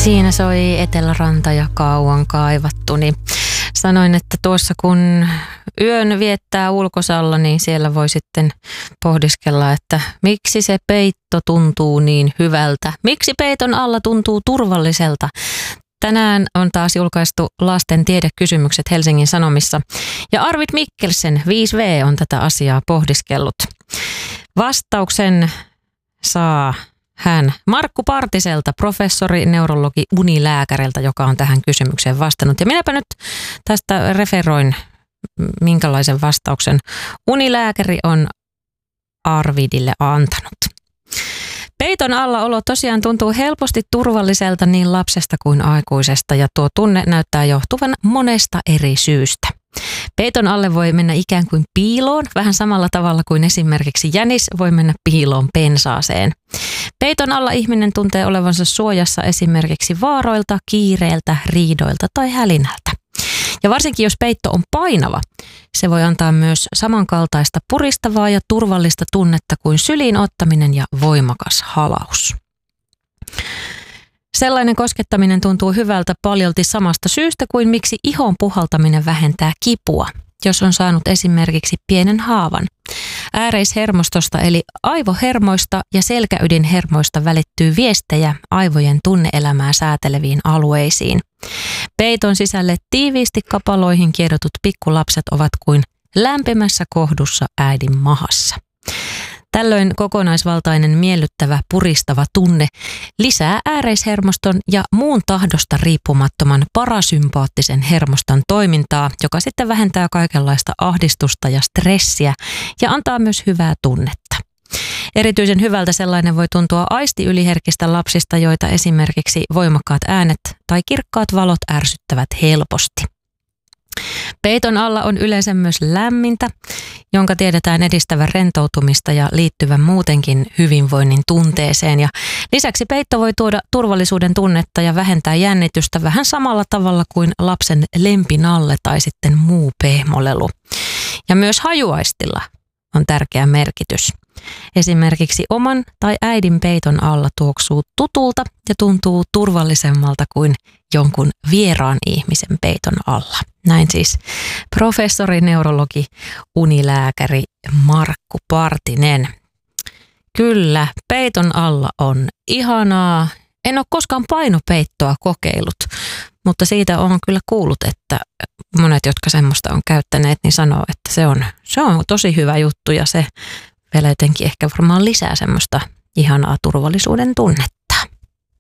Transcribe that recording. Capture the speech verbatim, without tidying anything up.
Siinä soi Eteläranta ja kauan kaivattu, niin sanoin, että tuossa kun yön viettää ulkosalla, niin siellä voi sitten pohdiskella, että miksi se peitto tuntuu niin hyvältä, miksi peiton alla tuntuu turvalliselta. Tänään on taas julkaistu lasten tiedekysymykset Helsingin Sanomissa ja Arvid Mikkelsen viisi vuotta on tätä asiaa pohdiskellut. Vastauksen saa hän Markku Partiselta, professori, neurologi, unilääkäriltä, joka on tähän kysymykseen vastannut. Ja minäpä nyt tästä referoin, minkälaisen vastauksen unilääkäri on Arvidille antanut. Peiton alla olo tosiaan tuntuu helposti turvalliselta niin lapsesta kuin aikuisesta ja tuo tunne näyttää johtuvan monesta eri syystä. Peiton alle voi mennä ikään kuin piiloon, vähän samalla tavalla kuin esimerkiksi jänis voi mennä piiloon pensaaseen. Peiton alla ihminen tuntee olevansa suojassa esimerkiksi vaaroilta, kiireiltä, riidoilta tai hälinältä. Ja varsinkin jos peitto on painava, se voi antaa myös samankaltaista puristavaa ja turvallista tunnetta kuin syliin ottaminen ja voimakas halaus. Sellainen koskettaminen tuntuu hyvältä paljolti samasta syystä kuin miksi ihon puhaltaminen vähentää kipua, jos on saanut esimerkiksi pienen haavan. Ääreishermostosta eli aivohermoista ja selkäydinhermoista välittyy viestejä aivojen tunneelämää sääteleviin alueisiin. Peiton sisälle tiiviisti kapaloihin kiedotut pikkulapset ovat kuin lämpimässä kohdussa äidin mahassa. Tällöin kokonaisvaltainen miellyttävä puristava tunne lisää ääreishermoston ja muun tahdosta riippumattoman parasympaattisen hermoston toimintaa, joka sitten vähentää kaikenlaista ahdistusta ja stressiä ja antaa myös hyvää tunnetta. Erityisen hyvältä sellainen voi tuntua aistiyliherkistä lapsista, joita esimerkiksi voimakkaat äänet tai kirkkaat valot ärsyttävät helposti. Peiton alla on yleensä myös lämmintä, jonka tiedetään edistävän rentoutumista ja liittyvän muutenkin hyvinvoinnin tunteeseen. Ja lisäksi peitto voi tuoda turvallisuuden tunnetta ja vähentää jännitystä vähän samalla tavalla kuin lapsen lempinalle tai sitten muu pehmolelu. Ja myös hajuaistilla on tärkeä merkitys. Esimerkiksi oman tai äidin peiton alla tuoksuu tutulta ja tuntuu turvallisemmalta kuin jonkun vieraan ihmisen peiton alla. Näin siis professori, neurologi, unilääkäri Markku Partinen. Kyllä, peiton alla on ihanaa. En ole koskaan painopeittoa kokeillut, mutta siitä olen kyllä kuullut, että monet, jotka semmoista on käyttäneet, niin sanoo, että se on, se on tosi hyvä juttu ja se vielä jotenkin ehkä varmaan lisää semmoista ihanaa turvallisuuden tunnetta.